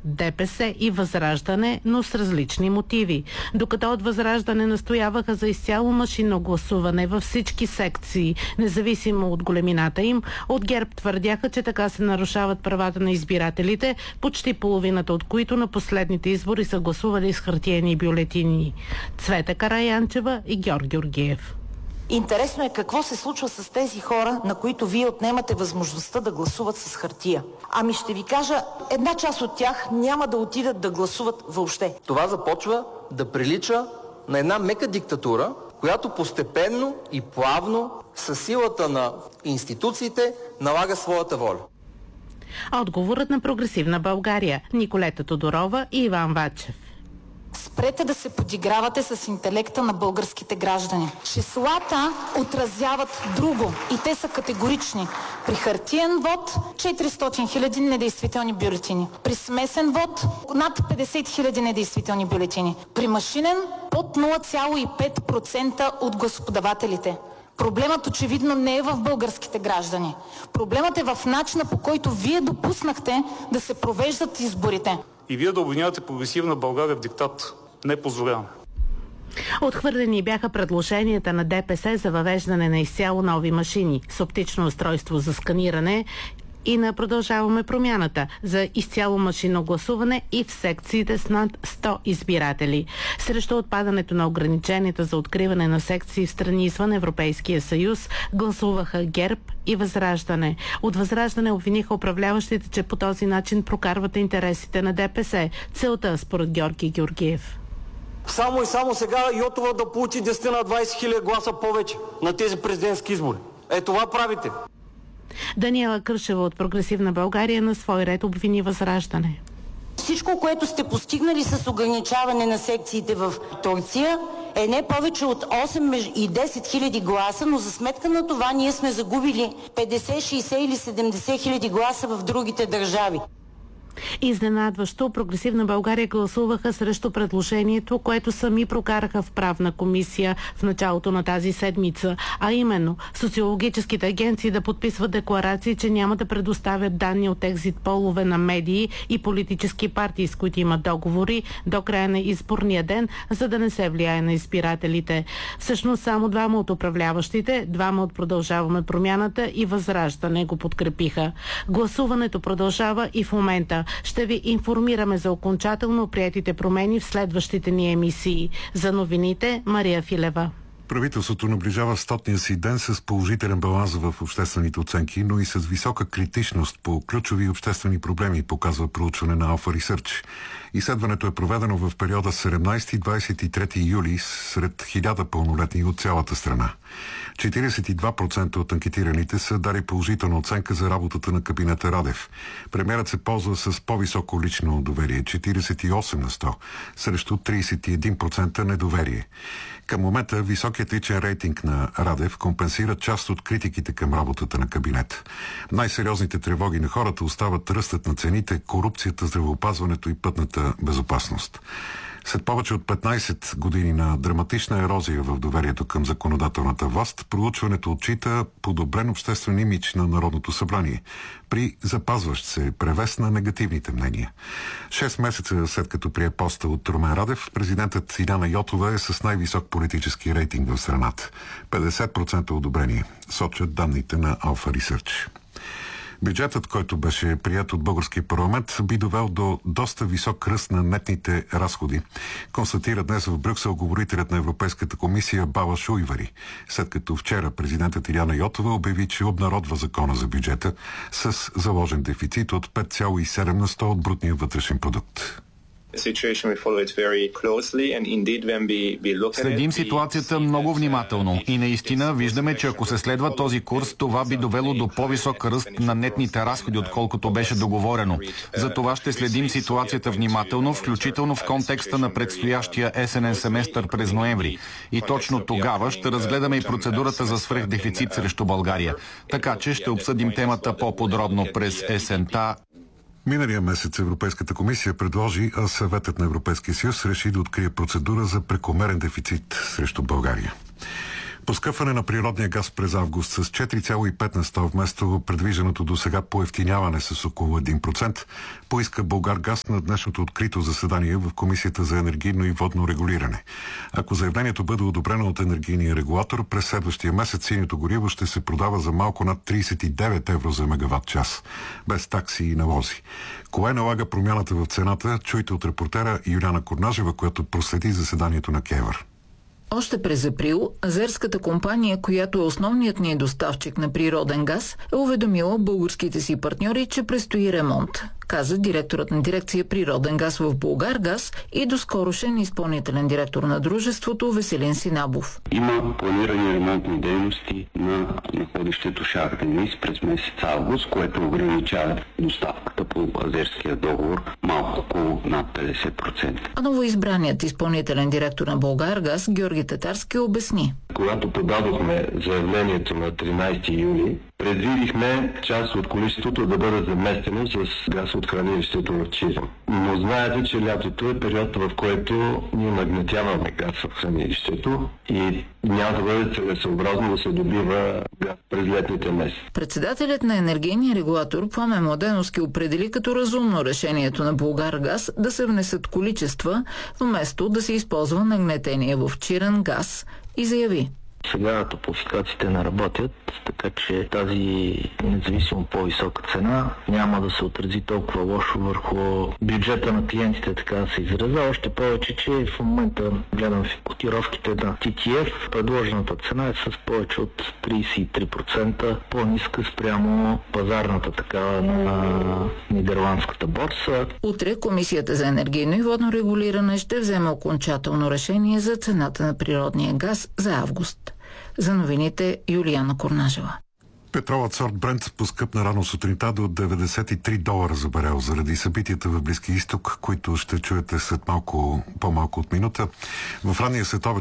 ДПС и Възраждане, но с различни мотиви. Докато от Възраждане настояваха за изцяло машинно гласуване във всички секции, независимо от големината им, от ГЕРБ твърдяха, че така се нарушават правата на избирателите, почти половината от които на последните избори са гласували с хартиени бюлетини. Цвета Караянчева и Георг Георгиев. Интересно е какво се случва с тези хора, на които вие отнемате възможността да гласуват с хартия. Ами ще ви кажа, една част от тях няма да отидат да гласуват въобще. Това започва да прилича на една мека диктатура, която постепенно и плавно, със силата на институциите, налага своята воля. Отговорът на Прогресивна България – Николета Тодорова и Иван Вачев. Спрете да се подигравате с интелекта на българските граждани. Числата отразяват друго и те са категорични. При хартиен вод 400 хиляди недействителни бюлетини. При смесен вод над 50 хиляди недействителни бюлетини. При машинен под 0,5% от гласоподавателите. Проблемът очевидно не е в българските граждани. Проблемът е в начина, по който вие допуснахте да се провеждат изборите. И вие да обвинявате Прогресивна България в диктат. Не позволявам. Отхвърлени бяха предложенията на ДПС за въвеждане на изцяло нови машини с оптично устройство за сканиране и на Продължаваме промяната за изцяло машинно гласуване и в секциите с над 100 избиратели. Срещу отпадането на ограниченията за откриване на секции в страни извън Европейския съюз гласуваха ГЕРБ и Възраждане. От Възраждане обвиниха управляващите, че по този начин прокарват интересите на ДПС. Целта, според Георги Георгиев. Само и само сега Йотова да получи 10 на 20 хиляди гласа повече на тези президентски избори. Това правите. Даниела Кършева от Прогресивна България на свой ред обвини Възраждане. Всичко, което сте постигнали с ограничаване на секциите в Турция, е не повече от 8 и 10 хиляди гласа, но за сметка на това ние сме загубили 50, 60 или 70 хиляди гласа в другите държави. Изненадващо, Прогресивна България гласуваха срещу предложението, което сами прокараха в правна комисия в началото на тази седмица, а именно социологическите агенции да подписват декларации, че няма да предоставят данни от екзит полове на медии и политически партии, с които имат договори до края на изборния ден, за да не се влияе на избирателите. Всъщност само двама от управляващите, двама от Продължаваме промяната и Възраждане го подкрепиха. Гласуването продължава и в момента. Ще ви информираме за окончателно приетите промени в следващите ни емисии. За новините Мария Филева. Правителството наближава 100-ния си ден с положителен баланс в обществените оценки, но и с висока критичност по ключови обществени проблеми, показва проучване на Alpha Research. Изследването е проведено в периода 17-23 юли сред 1000 пълнолетни от цялата страна. 42% от анкетираните са дали положителна оценка за работата на кабинета Радев. Премиерът се ползва с по-високо лично доверие – 48 на 100, срещу 31% недоверие. Към момента високият личен рейтинг на Радев компенсира част от критиките към работата на кабинет. Най-сериозните тревоги на хората остават ръстът на цените, корупцията, здравеопазването и пътната безопасност. След повече от 15 години на драматична ерозия в доверието към законодателната власт, проучването отчита подобрен обществен имидж на Народното събрание при запазващ се превес на негативните мнения. 6 месеца след като прие поста от Румен Радев, президентът Иляна Йотова е с най-висок политически рейтинг в страната. 50% одобрение, сочат данните на Alpha Research. Бюджетът, който беше прият от българския парламент, би довел до доста висок ръст на нетните разходи, констатира днес в Брюксел говорителят на Европейската комисия Бала Шуйвари, след като вчера президентът Иляна Йотова обяви, че обнародва закона за бюджета с заложен дефицит от 5,7 на 100 от брутния вътрешен продукт. Следим ситуацията много внимателно и наистина виждаме, че ако се следва този курс, това би довело до по-висок ръст на нетните разходи, отколкото беше договорено. За това ще следим ситуацията внимателно, включително в контекста на предстоящия есенен семестър през ноември. И точно тогава ще разгледаме и процедурата за свръхдефицит срещу България. Така че ще обсъдим темата по-подробно през есента. Миналия месец Европейската комисия предложи, а Съветът на Европейския съюз реши да открие процедура за прекомерен дефицит срещу България. Поскъпване на природния газ през август с 4,5% вместо предвижданото до сега поевтиняване с около 1%, поиска Булгаргаз на днешното открито заседание в Комисията за енергийно и водно регулиране. Ако заявлението бъде одобрено от енергийния регулатор, през следващия месец синьото гориво ще се продава за малко над 39 евро за мегаватт час, без такси и налози. Кое налага промяната в цената, чуйте от репортера Юлиана Корнажева, която проследи заседанието на КЕВР. Още през април азерската компания, която е основният ни доставчик на природен газ, е уведомила българските си партньори, че предстои ремонт, каза директорът на дирекция Природен газ в Булгаргаз и доскорошен изпълнителен директор на дружеството Веселин Синабов. Има планирани ремонтни дейности на находището Шах Дениз през месец август, което ограничава доставката по азерския договор малко над 50%. А новоизбраният изпълнителен директор на Булгаргаз Георги Татарски обясни. Когато подадохме заявлението на 13 юли, предвидихме част от количеството да бъде заместено с газ от хранилището в Чирен. Но знаете, че лятото е период, в който ние нагнетяваме газ в хранилището и няма да бъде целесъобразно да се добива газ през летните месеци. Председателят на енергийния регулатор Пламен Младеновски определи като разумно решението на Булгаргаз да се внесат количества, вместо да се използва нагнетение в Чирен газ, и заяви. Сега топлофикациите не работят, така че тази независимо по-висока цена няма да се отрази толкова лошо върху бюджета на клиентите, така да се изразя. Още повече, че в момента гледам котировките на TTF, предложената цена е с повече от 33% по-ниска спрямо пазарната такава на нидерландската борса. Утре Комисията за енергийно и водно регулиране ще вземе окончателно решение за цената на природния газ за август. За новините Юлиана Корнажева. Петролът сорт Брент поскъпна рано сутринта до $93 за барел заради събитията в Близки изток, които ще чуете след по-малко от минута. В ранния световен